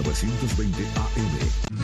920 AM.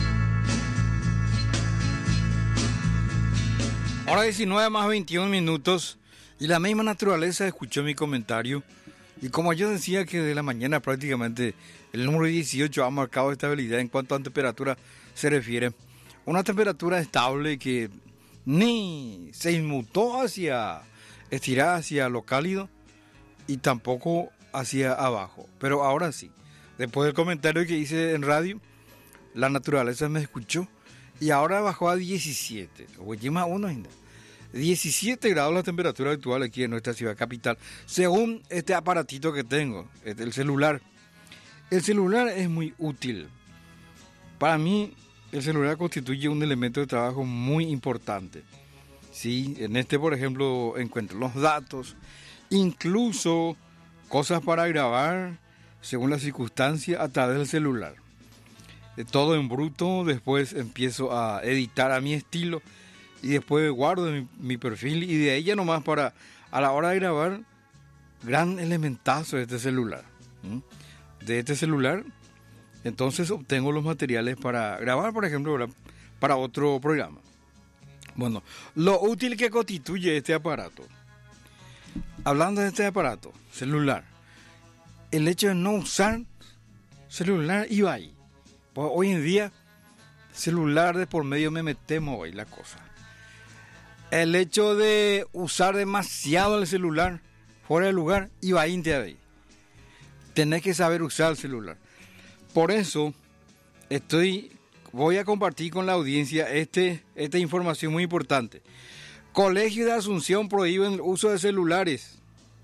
Ahora 19 más 21 minutos y la misma naturaleza escuchó mi comentario. Y como yo decía que de la mañana prácticamente el número 18 ha marcado estabilidad en cuanto a temperatura se refiere. Una temperatura estable que ni se inmutó estirada hacia lo cálido y tampoco hacia abajo. Pero ahora sí, después del comentario que hice en radio, la naturaleza me escuchó y ahora bajó a 17. Oye, más uno ainda. 17 grados la temperatura actual aquí en nuestra ciudad capital, según este aparatito que tengo, el celular. El celular es muy útil. Para mí, el celular constituye un elemento de trabajo muy importante. Sí, en este, por ejemplo, encuentro los datos, incluso cosas para grabar, según la circunstancia, a través del celular. De todo en bruto, después empiezo a editar a mi estilo, y después guardo mi perfil y de ahí ya nomás para a la hora de grabar, gran elementazo de este celular. De este celular, entonces obtengo los materiales para grabar, por ejemplo, para otro programa. Bueno, lo útil que constituye este aparato. Hablando de este aparato, celular, el hecho de no usar celular iba ahí. Pues hoy en día, celular de por medio me metemos hoy la cosa. El hecho de usar demasiado el celular fuera de lugar iba a ir ahí. Tenés que saber usar el celular. Por eso voy a compartir con la audiencia esta información muy importante. Colegio de Asunción prohíben el uso de celulares.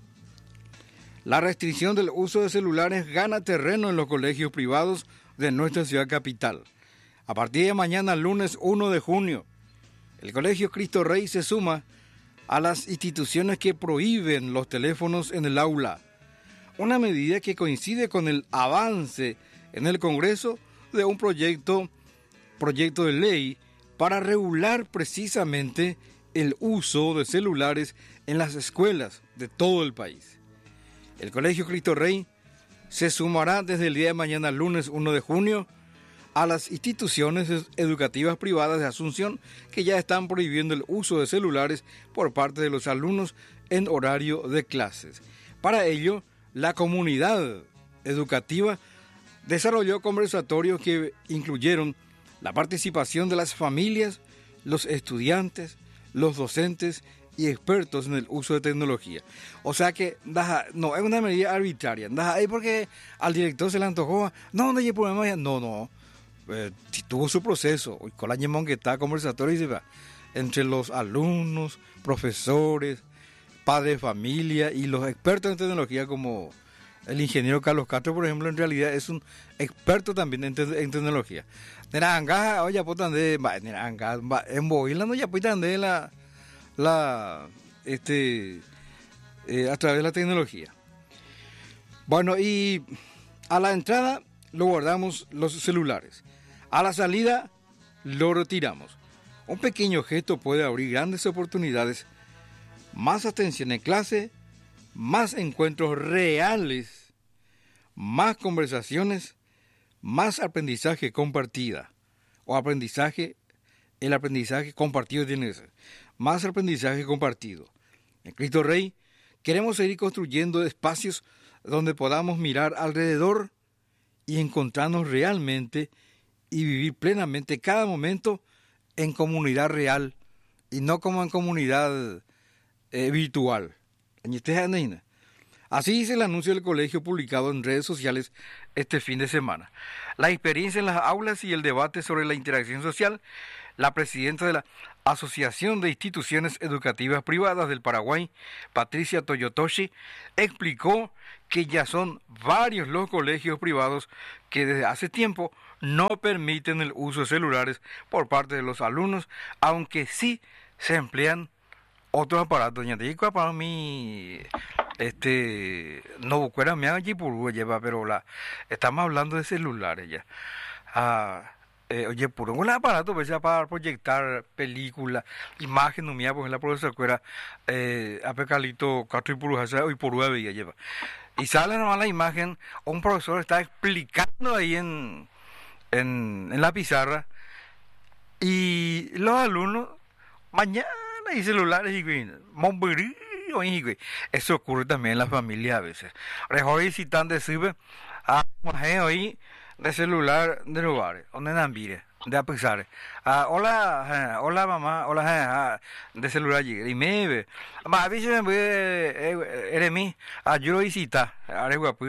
La restricción del uso de celulares gana terreno en los colegios privados de nuestra ciudad capital. A partir de mañana, lunes 1 de junio, el Colegio Cristo Rey se suma a las instituciones que prohíben los teléfonos en el aula. Una medida que coincide con el avance en el Congreso de un proyecto de ley para regular precisamente el uso de celulares en las escuelas de todo el país. El Colegio Cristo Rey se sumará desde el día de mañana, lunes 1 de junio, a las instituciones educativas privadas de Asunción que ya están prohibiendo el uso de celulares por parte de los alumnos en horario de clases. Para ello, la comunidad educativa desarrolló conversatorios que incluyeron la participación de las familias, los estudiantes, los docentes y expertos en el uso de tecnología. O sea que no es una medida arbitraria. Es porque al director se le antojó. No hay problema. No. Tuvo su proceso. Con la ñemón que está conversatorio entre los alumnos, profesores, padres de familia y los expertos en tecnología como el ingeniero Carlos Castro, por ejemplo, en realidad es un experto también en tecnología. En Boila no ya puedan de a través de la tecnología. Bueno, y a la entrada lo guardamos los celulares. A la salida lo retiramos. Un pequeño gesto puede abrir grandes oportunidades, más atención en clase, más encuentros reales, más conversaciones, más aprendizaje compartida o el aprendizaje compartido tiene que ser, más aprendizaje compartido. En Cristo Rey queremos seguir construyendo espacios donde podamos mirar alrededor y encontrarnos realmente y vivir plenamente cada momento en comunidad real y no como en comunidad virtual. Así dice el anuncio del colegio publicado en redes sociales este fin de semana. La experiencia en las aulas y el debate sobre la interacción social, la presidenta de la Asociación de Instituciones Educativas Privadas del Paraguay, Patricia Toyotoshi, explicó que ya son varios los colegios privados que desde hace tiempo no permiten el uso de celulares por parte de los alumnos, aunque sí se emplean otros aparatos. Para mí, no fuera me lleva, pero estamos hablando de celulares ya. Oye, puro un aparato pues, ya para proyectar películas, imágenes mía, pues en la profesora fuera apecalito 4 y por 9 lleva. Y sale nomás la imagen, un profesor está explicando ahí en en la pizarra y los alumnos mañana y celulares y momberí, eso ocurre también en la familia a veces. Rejoy si tan de sirve a hoy de celular de lugares, donde nambire, de apesar. Hola mamá, hola de celular allí. Y me ve. Ma avise me eres mi, yo lo visita. Ahora guapo,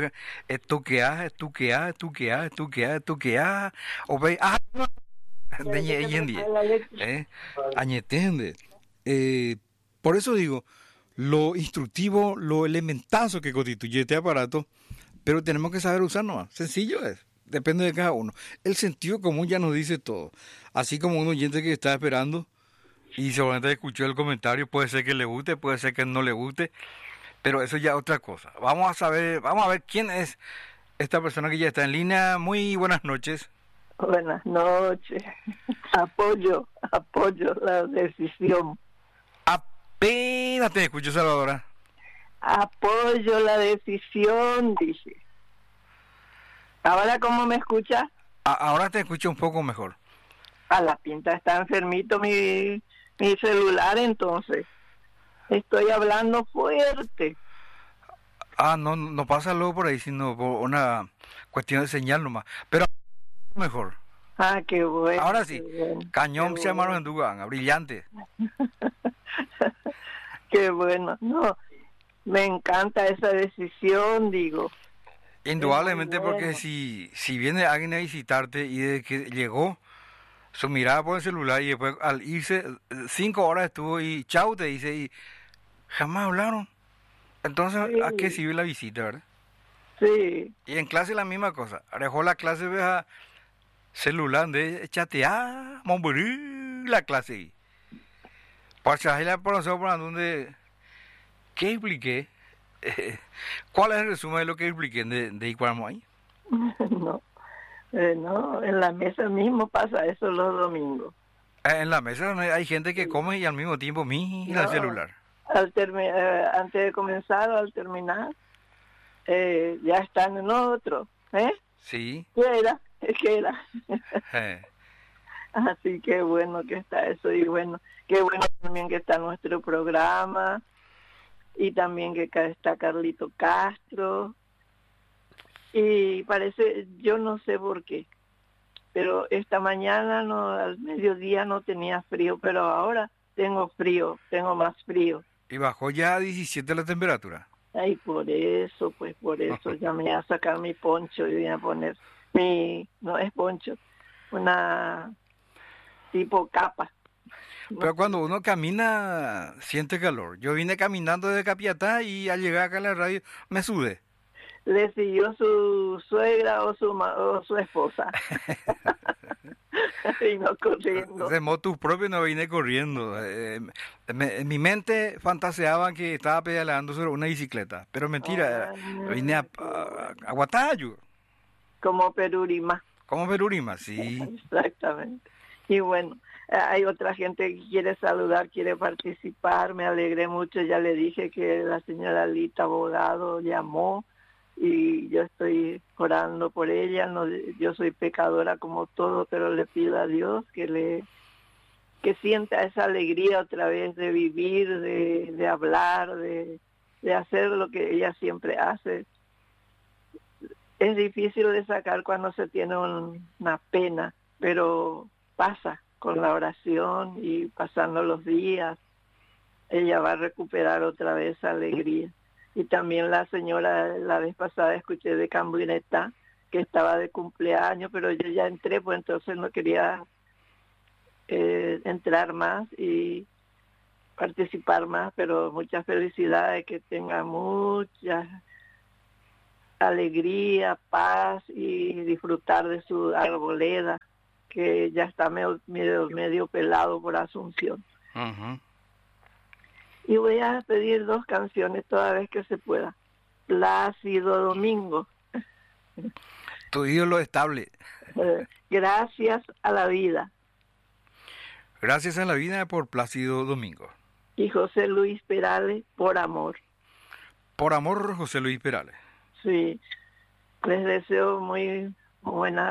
estuquea, o ve, de yendi, añetende. Por eso digo, lo instructivo, lo elementazo que constituye este aparato, pero tenemos que saber usarlo. Sencillo es, depende de cada uno. El sentido común ya nos dice todo. Así como un oyente que está esperando y seguramente escuchó el comentario, puede ser que le guste, puede ser que no le guste, pero eso ya es otra cosa. Vamos a ver quién es esta persona que ya está en línea. Muy buenas noches. Buenas noches. Apoyo la decisión. Apenas te escucho, Salvadora. Apoyo la decisión, dice. ¿Ahora cómo me escuchas? Ahora te escucho un poco mejor. A la pinta está enfermito mi celular, entonces. Estoy hablando fuerte. No pasa luego por ahí, sino por una cuestión de señal nomás. Pero mejor. Qué bueno. Ahora sí, bueno, cañón se llamaron en Dugan, brillante. Qué bueno. No, me encanta esa decisión, digo. Indudablemente, bueno. porque si viene alguien a visitarte y desde que llegó, su mirada por el celular y después al irse, 5 horas estuvo y chau te dice y jamás hablaron. Entonces, Sí. ¿a qué sirve la visita, verdad? Sí. Y en clase la misma cosa. Dejó la clase, veja celular, de chatear, momburí, la clase ahí. Para la profesora por donde, ¿qué expliqué? ¿Cuál es el resumen de lo que expliqué de Icuarmo ahí? No, en la mesa mismo pasa eso los domingos. En la mesa hay gente que come y al mismo tiempo mira el celular. Antes de comenzar o al terminar, ya están en otro, Sí. ¿Qué era? Eh. Así que bueno que está eso y bueno, qué bueno también que está nuestro programa y también que acá está Carlito Castro y parece, yo no sé por qué, pero esta mañana al mediodía no tenía frío, pero ahora tengo más frío. Y bajó ya a 17 la temperatura. Ay, por eso ya me voy a sacar mi poncho y voy a poner no es poncho, una tipo capa. Pero cuando uno camina, siente calor. Yo vine caminando desde Capiatá y al llegar acá a la radio me sudé. Le siguió su suegra o su esposa. Vino corriendo. De motus propio no vine corriendo. En mi mente fantaseaba que estaba pedaleando sobre una bicicleta. Pero mentira, vine a Guatayo. Como Perurima. Como Perurima, sí. Exactamente. Y bueno, hay otra gente que quiere saludar, quiere participar. Me alegré mucho, ya le dije que la señora Lita Abogado llamó y yo estoy orando por ella. No, yo soy pecadora como todo, pero le pido a Dios que sienta esa alegría otra vez de vivir, de hablar, de hacer lo que ella siempre hace. Es difícil de sacar cuando se tiene una pena, pero pasa con la oración y pasando los días, ella va a recuperar otra vez esa alegría. Y también la señora, la vez pasada escuché de Cambuineta, que estaba de cumpleaños, pero yo ya entré, pues entonces no quería entrar más y participar más, pero muchas felicidades, que tenga mucha alegría, paz y disfrutar de su arboleda, que ya está medio pelado por Asunción. Uh-huh. Y voy a pedir 2 canciones toda vez que se pueda. Plácido Domingo. Tu ídolo estable. Gracias a la vida. Gracias a la vida por Plácido Domingo. Y José Luis Perales, Por amor. Por amor, José Luis Perales. Sí. Les deseo muy buenas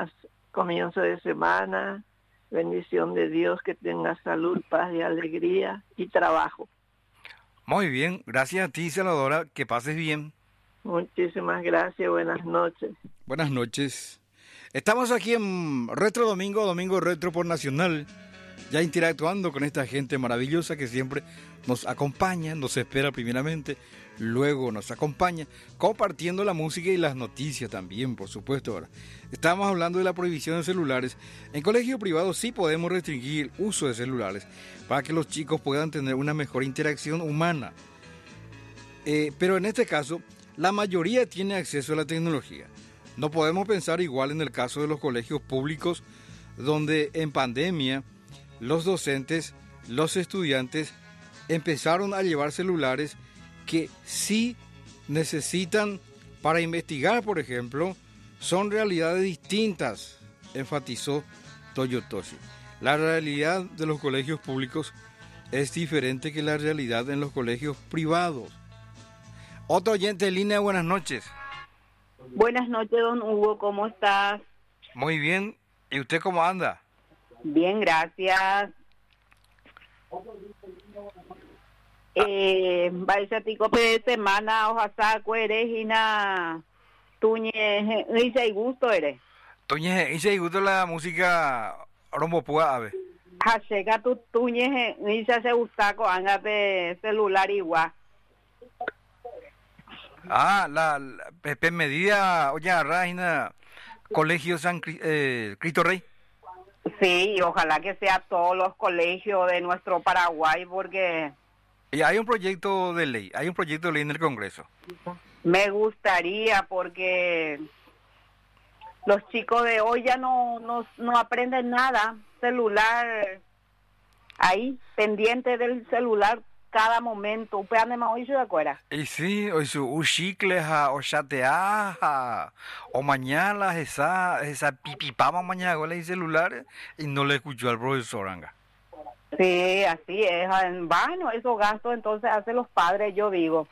comienzo de semana. Bendición de Dios, que tengas salud, paz y alegría y trabajo. Muy bien, gracias a ti, Salvadora, que pases bien. Muchísimas gracias, buenas noches. Buenas noches. Estamos aquí en Retro Domingo, Domingo Retro por Nacional, ya interactuando con esta gente maravillosa que siempre nos acompaña, nos espera primeramente, luego nos acompaña, compartiendo la música y las noticias también, por supuesto. Ahora, estamos hablando de la prohibición de celulares. En colegios privados sí podemos restringir el uso de celulares para que los chicos puedan tener una mejor interacción humana. Pero en este caso, la mayoría tiene acceso a la tecnología. No podemos pensar igual en el caso de los colegios públicos, donde en pandemia los docentes, los estudiantes empezaron a llevar celulares que sí necesitan para investigar, por ejemplo, son realidades distintas, enfatizó Toyotoshi. La realidad de los colegios públicos es diferente que la realidad en los colegios privados. Otro oyente en línea, buenas noches. Buenas noches, don Hugo, ¿cómo estás? Muy bien, ¿y usted cómo anda? Bien, gracias. Vaya tico de semana, ojalá eres y na tuñe hice y gusto eres. Tuñe hice y gusto la música rombopúa ave. Hachega tu tuñe hice se gusta con anga de celular igual. La Pepe Medida, oye, Reina, Colegio San Cristo Rey. Sí, y ojalá que sea todos los colegios de nuestro Paraguay, porque... Y hay un proyecto de ley en el Congreso. Me gustaría, porque los chicos de hoy ya no aprenden nada. Celular, ahí, pendiente del celular cada momento. ¿Usted más hoy se acuerda? Y sí, hoy su chicle, o chatea, o mañana esa pipipama mañana con el celular y no le escuchó al profesor Anga. Sí, así es. Bueno, esos gastos entonces hacen los padres, yo digo.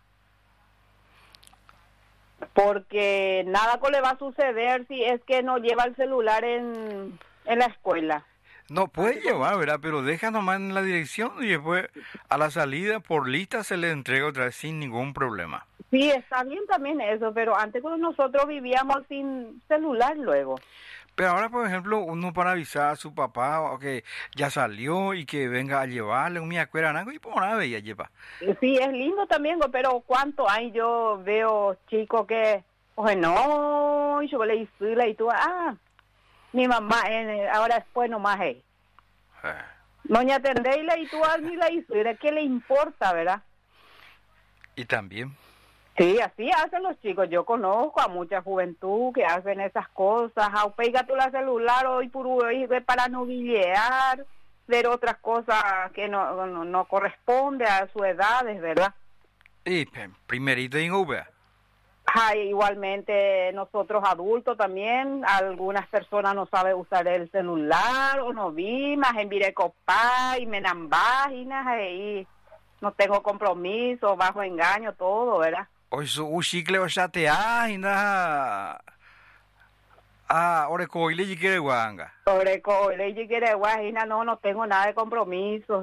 Porque nada le va a suceder si es que no lleva el celular en la escuela. No puede llevar, ¿verdad? Pero deja nomás en la dirección y después a la salida por lista se le entrega otra vez sin ningún problema. Sí, está bien también eso, pero antes cuando nosotros vivíamos sin celular luego. Pero ahora, por ejemplo, uno para avisar a su papá que ya salió y que venga a llevarle un miacuera y por una vez ya lleva. Sí, es lindo también, pero ¿cuánto hay? Yo veo chicos que, oye, no, yo le hice y tú, mi mamá, ahora después nomás Doña Tendela y tú ni la hice, ¿qué le importa, verdad? Y también. Sí, así hacen los chicos. Yo conozco a mucha juventud que hacen esas cosas. Pega tu la celular hoy por hoy para novillear, ver otras cosas que no corresponde a su edad, ¿verdad? Y primerito en Uber. Igualmente nosotros adultos también, algunas personas no saben usar el celular o no vi, más en virecopá y me dan páginas y no tengo compromiso, bajo engaño, todo, ¿verdad? Hoy su chicle o chatea y nada. Orecoile y quiere guanga. Orecoile y quiere guanga, no tengo nada de compromiso,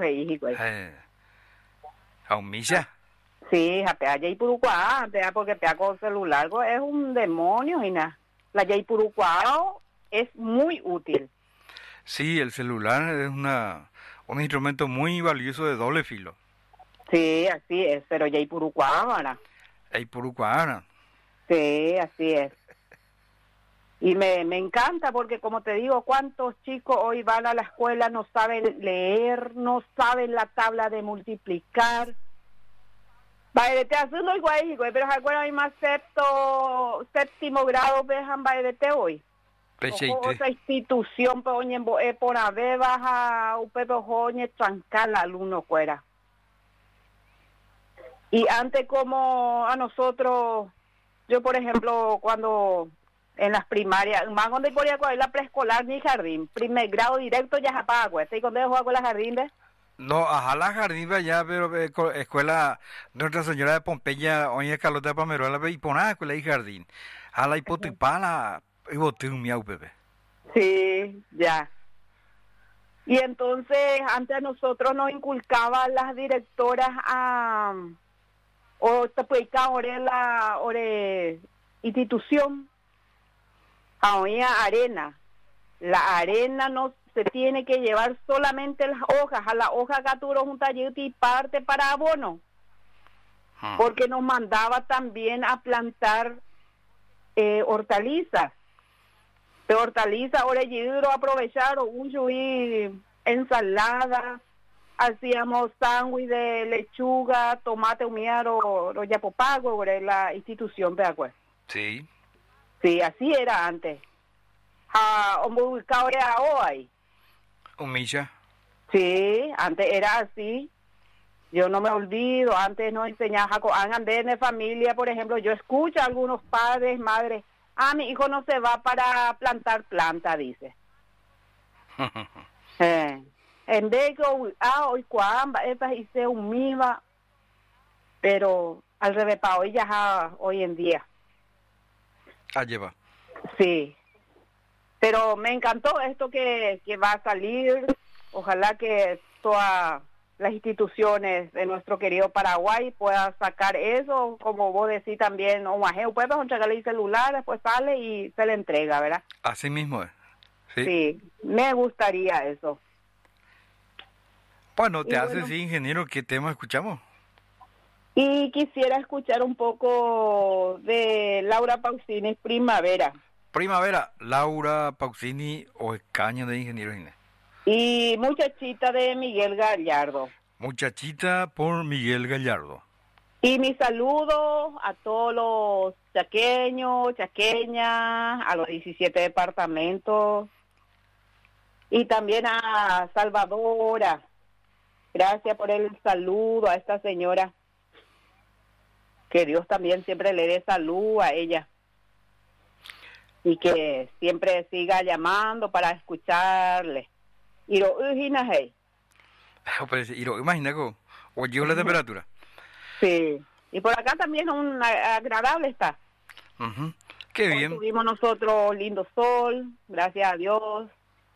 ¿Aún misa? Sí, allá y purucuá, porque con celular es un demonio y nada. La yaipurucuá es muy útil. Sí, el celular es un instrumento muy valioso de doble filo. Sí, así es, pero yaipurucuá ahora. Yaipurucuá. Sí, así es. Y me encanta porque, como te digo, cuántos chicos hoy van a la escuela, no saben leer, no saben la tabla de multiplicar. Bailete haciendo igual, pero recuerda hay más séptimo grado dejan bailete hoy. Otra institución por haber baja upepe joñe trancar la alumno fuera. Y antes como a nosotros, yo por ejemplo cuando en las primarias, más cuando podía coger la preescolar ni jardín, primer grado directo ya apaga, ¿y cuando juega con la jardín de? No, la jardín allá, pero escuela Nuestra Señora de Pompeya, oye Carlota de Pamerola, y por nada escuela y jardín. A la hipotipala, y boté un miau, bebé. Sí, ya. Y entonces, antes a nosotros nos inculcaban las directoras a... o te puede ahora la institución, a arena. La arena no se tiene que llevar solamente las hojas, a la hoja gaturo un taller y parte para abono, porque nos mandaba también a plantar hortalizas. De hortalizas, ahora yo aprovechar un yuí, ensalada, hacíamos sándwich de lechuga, tomate humiar o yapopago, la institución, ¿verdad? Sí. Sí, así era antes. Ubicado era hoy. Humilla. Sí, antes era así. Yo no me olvido, antes nos enseñaba a de familia, por ejemplo, yo escucho a algunos padres, madres, mi hijo no se va para plantar planta, dice. En vez que hoy cuamba, hice un miva, pero al revés, para hoy ya hoy en día. Lleva. Sí. Pero me encantó esto que va a salir. Ojalá que todas las instituciones de nuestro querido Paraguay puedan sacar eso, como vos decís también, un ajeo, pues entregarle el celular, después sale y se le entrega, ¿verdad? Así mismo es. Sí, me gustaría eso. Bueno, te hace sí, ingeniero, ¿qué tema escuchamos? Y quisiera escuchar un poco de Laura Pausini, Primavera. Primavera, Laura Pausini o Escaña de Ingeniero Inés. Y Muchachita de Miguel Gallardo. Muchachita por Miguel Gallardo. Y mi saludo a todos los chaqueños, chaqueñas, a los 17 departamentos. Y también a Salvadora. Gracias por el saludo a esta señora. Que Dios también siempre le dé salud a ella. Y que siempre siga llamando para escucharle. Y lo imagina que o llegó la temperatura. Sí. Y por acá también un agradable está. Qué hoy bien. Tuvimos nosotros lindo sol, gracias a Dios.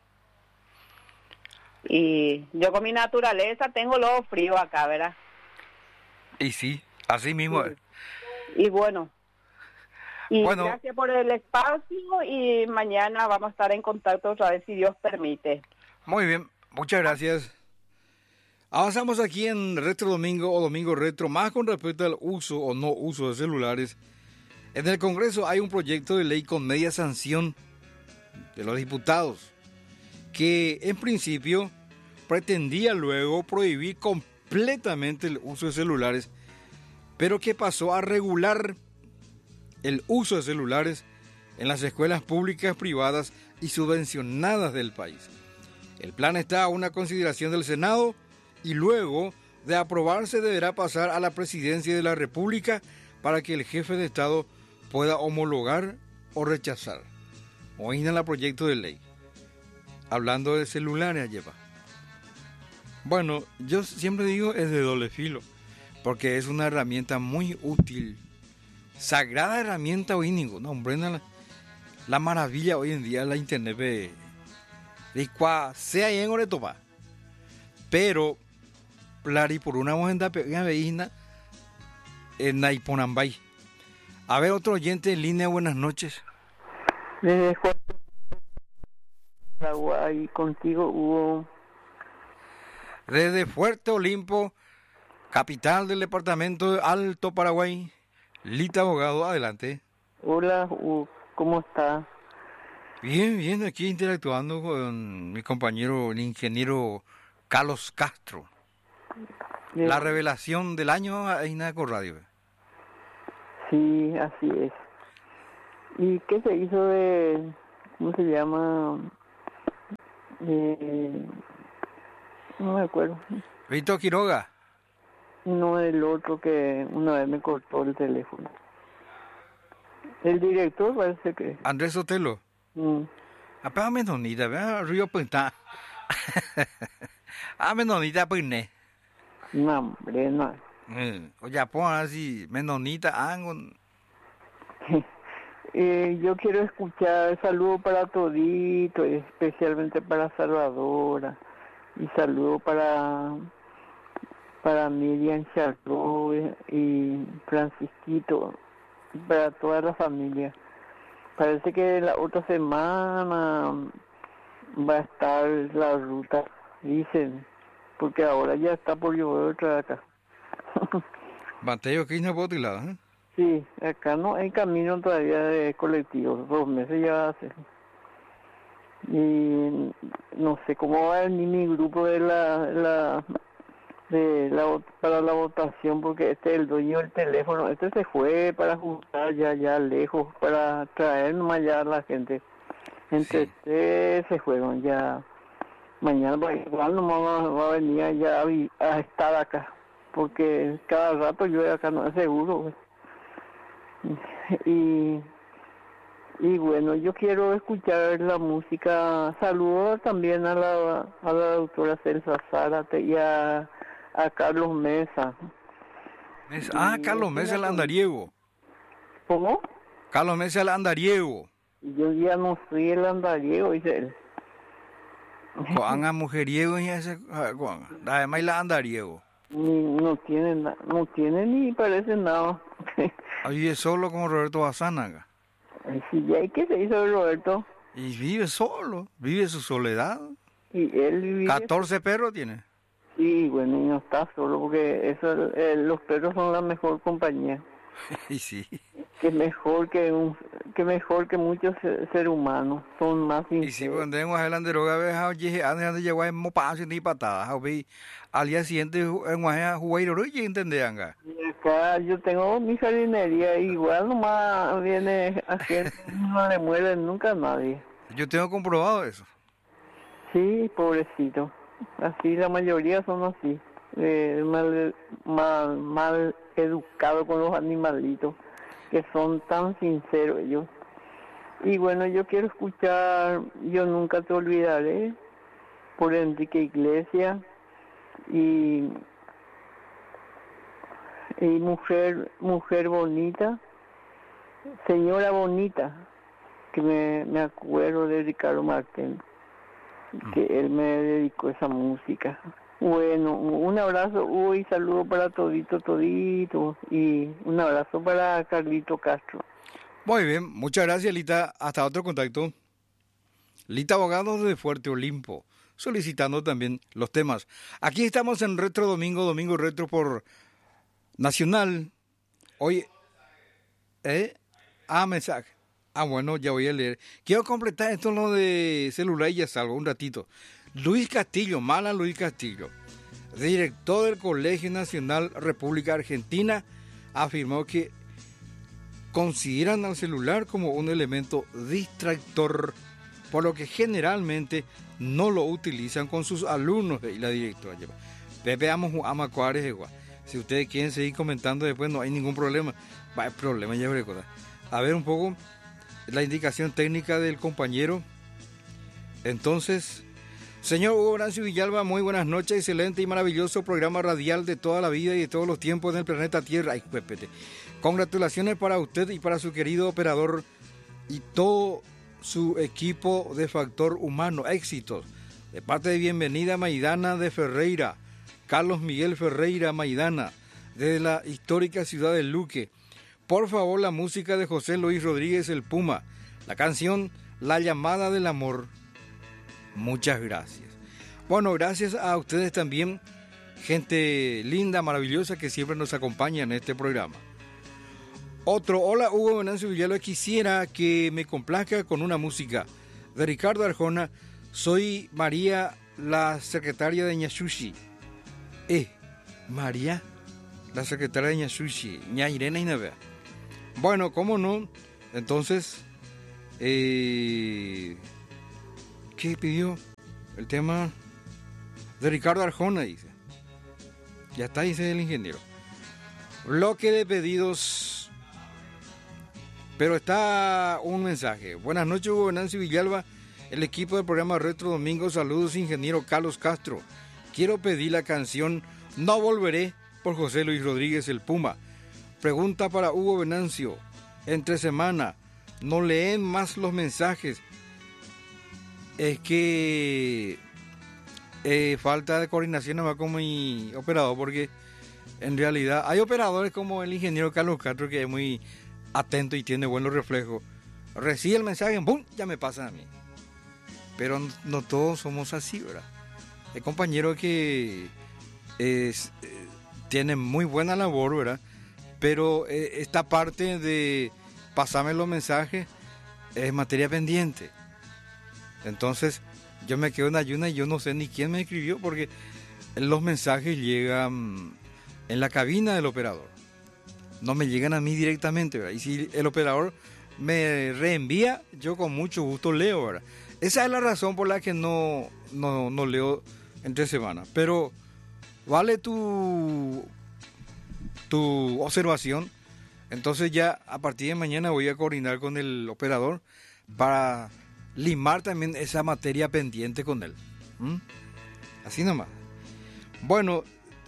Y yo con mi naturaleza tengo lo frío acá, ¿verdad? Y sí, así mismo. Sí. Y bueno. Y bueno, gracias por el espacio y mañana vamos a estar en contacto otra vez si Dios permite. Muy bien, muchas gracias. Avanzamos aquí en Retro Domingo o Domingo Retro, más con respecto al uso o no uso de celulares. En el Congreso hay un proyecto de ley con media sanción de los diputados que en principio pretendía luego prohibir completamente el uso de celulares, pero que pasó a regular el uso de celulares en las escuelas públicas, privadas y subvencionadas del país. El plan está a una consideración del Senado y luego de aprobarse deberá pasar a la Presidencia de la República para que el jefe de Estado pueda homologar o rechazar. Hoy en el proyecto de ley. Hablando de celulares, lleva. Bueno, yo siempre digo es de doble filo, porque es una herramienta muy útil. Sagrada herramienta hoy ninguna, hombre, la maravilla hoy en día la internet de cual sea en Oretopa. Pero plari por una mojenda veína en Naiponambay. A ver, otro oyente en línea, buenas noches. Desde Paraguay, contigo Hugo. Desde Fuerte Olimpo, capital del departamento de Alto Paraguay, Lita Abogado, adelante. Hola Hugo, ¿cómo estás? Bien, bien, aquí interactuando con mi compañero, el ingeniero Carlos Castro. Bien. La revelación del año en Naco Radio. Sí, así es. ¿Y qué se hizo de, cómo se llama? No me acuerdo. Víctor Quiroga. No, el otro que una vez me cortó el teléfono. El director parece que... Andrés Sotelo. Apenas menonita, ¿verdad? Río Punta. Menonita Pune. No, hombre, no. O ya pon así, menonita, angon. Yo quiero escuchar saludos para todito, especialmente para Salvadora, y saludos para Miriam Charro y Francisquito, y para toda la familia. Parece que la otra semana va a estar la ruta, dicen, porque ahora ya está por llover otra vez acá. Mateo, ¿qué es una botilada? Sí, acá no hay camino todavía de colectivo, 2 meses ya hace. Y no sé cómo va a venir mi grupo de para la votación, porque este es el dueño del teléfono, este se fue para juntar ya lejos, para traer nomás ya a la gente. Entonces se fueron ya. Mañana igual nomás va a venir ya a estar acá, porque cada rato yo acá no es seguro, pues. Y bueno, yo quiero escuchar la música. Saludos también a la doctora Celsa Zárate y a Carlos Mesa. Carlos Mesa el andariego. ¿Cómo? Carlos Mesa el andariego. Yo ya no soy el andariego, dice él. Juan mujeriego y ese Juan. Además la andariego. No tiene ni parece nada. Vive solo como Roberto Bazán. Sí, ya hay que se hizo Roberto. Y vive solo, vive su soledad. Y él vive... 14 perros tiene. Sí, bueno, y no está solo porque los perros son la mejor compañía. Y sí. Que mejor que muchos seres humanos, son más sinceros. Y si cuando tengo a la droga, antes llegó a mopa sin ni patada, al día siguiente en Guajira jugueiro y entendean. Y acá yo tengo mi jardinería, igual nomás viene a gente, no le muere nunca a nadie. Yo tengo comprobado eso. Sí, pobrecito. Así la mayoría son así, mal educados con los animalitos, que son tan sinceros ellos. Y bueno, yo quiero escuchar Yo Nunca Te Olvidaré por Enrique Iglesias y Mujer Bonita, Señora Bonita, que me acuerdo de Ricardo Martín, que él me dedicó esa música. Bueno, un abrazo, Hugo, y saludo para todito, y un abrazo para Carlito Castro. Muy bien, muchas gracias, Lita. Hasta otro contacto. Lita Abogado de Fuerte Olimpo, solicitando también los temas. Aquí estamos en Retro Domingo Retro por Nacional. Hoy, mensaje. Bueno, ya voy a leer. Quiero completar esto lo de celular y ya salgo un ratito. Luis Castillo, Luis Castillo, director del Colegio Nacional República Argentina, afirmó que consideran al celular como un elemento distractor, por lo que generalmente no lo utilizan con sus alumnos. Y la directora lleva. Pepe ama Cuárez igual. Si ustedes quieren seguir comentando después, no hay ningún problema. Va, el problema ya veré cosas. A ver un poco la indicación técnica del compañero. Entonces, señor Hugo Horacio Villalba, muy buenas noches, excelente y maravilloso programa radial de toda la vida y de todos los tiempos en el planeta Tierra. Ay, pépete. Congratulaciones para usted y para su querido operador y todo su equipo de Factor Humano. Éxitos. De parte de Bienvenida Maidana de Ferreira, Carlos Miguel Ferreira Maidana, desde la histórica ciudad de Luque. Por favor, la música de José Luis Rodríguez el Puma, la canción La Llamada del Amor. Muchas gracias. Bueno, gracias a ustedes también, gente linda, maravillosa que siempre nos acompaña en este programa. Hola Hugo Venancio Villalba, quisiera que me complazca con una música de Ricardo Arjona. Soy María, la secretaria de Ñashushi. María, la secretaria de Ñashushi, Ña Irena Inavea. Bueno, ¿cómo no? Entonces, ¿qué pidió? El tema de Ricardo Arjona, dice. Ya está, dice el ingeniero. Bloque de pedidos. Pero está un mensaje. Buenas noches, Hugo Venancio Villalba, el equipo del programa Retro Domingo. Saludos, ingeniero Carlos Castro. Quiero pedir la canción No Volveré por José Luis Rodríguez el Puma. Pregunta para Hugo Venancio. Entre semana, no leen más los mensajes. Es que falta de coordinación nomás con mi operador, porque en realidad hay operadores como el ingeniero Carlos Castro, que es muy atento y tiene buenos reflejos. Recibe el mensaje, ¡pum!, ya me pasa a mí. Pero no todos somos así, ¿verdad? Hay compañeros que tienen muy buena labor, ¿verdad? Pero esta parte de pasarme los mensajes es materia pendiente. Entonces yo me quedo en ayuna y yo no sé ni quién me escribió, porque los mensajes llegan en la cabina del operador. No me llegan a mí directamente, ¿verdad? Y si el operador me reenvía, yo con mucho gusto leo, ¿verdad? Esa es la razón por la que no leo entre semanas. Pero vale tu observación. Entonces ya a partir de mañana voy a coordinar con el operador para limar también esa materia pendiente con él. Así nomás. Bueno,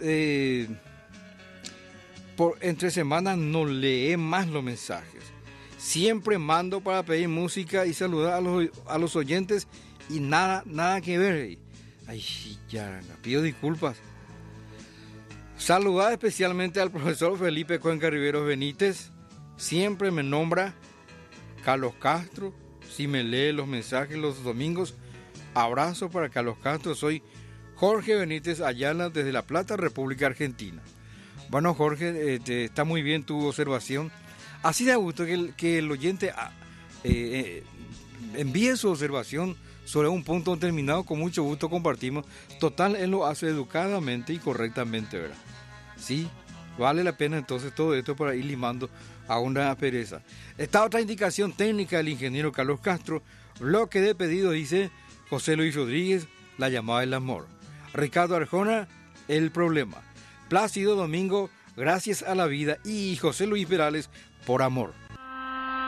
por entre semanas no lee más los mensajes. Siempre mando para pedir música y saludar a los oyentes y nada que ver. Ay, ya, pido disculpas. Saludar especialmente al profesor Felipe Cuenca Riveros Benítez. Siempre me nombra Carlos Castro. Si me lee los mensajes los domingos, abrazo para Carlos Castro. Soy Jorge Benítez Ayala desde La Plata, República Argentina. Bueno, Jorge, está muy bien tu observación. Así da gusto que el oyente envíe su observación sobre un punto determinado. Con mucho gusto compartimos. Total, él lo hace educadamente y correctamente, ¿verdad? Sí, vale la pena entonces todo esto para ir limando a una pereza. Esta otra indicación técnica del ingeniero Carlos Castro. Bloque de pedidos, dice José Luis Rodríguez, La llamada del amor. Ricardo Arjona, El problema. Plácido Domingo, Gracias a la vida. Y José Luis Perales, Por amor.